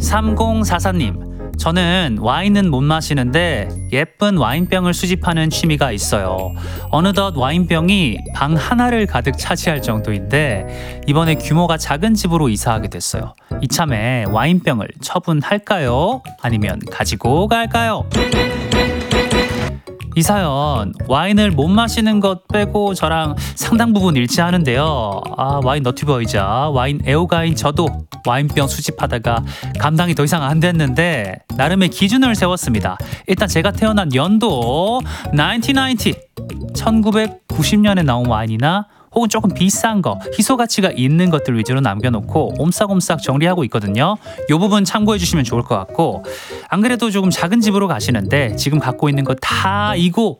3044님, 저는 와인은 못 마시는데 예쁜 와인병을 수집하는 취미가 있어요. 어느덧 와인병이 방 하나를 가득 차지할 정도인데 이번에 규모가 작은 집으로 이사하게 됐어요. 이참에 와인병을 처분할까요? 아니면 가지고 갈까요? 이 사연, 와인을 못 마시는 것 빼고 저랑 상당 부분 일치하는데요. 와인 너튜버이자 와인 애호가인 저도 와인병 수집하다가 감당이 더 이상 안 됐는데 나름의 기준을 세웠습니다. 일단 제가 태어난 연도 1990년에 나온 와인이나 혹은 조금 비싼 거, 희소 가치가 있는 것들 위주로 남겨놓고 옴싹옴싹 정리하고 있거든요. 이 부분 참고해 주시면 좋을 것 같고, 안 그래도 조금 작은 집으로 가시는데 지금 갖고 있는 거 다 이고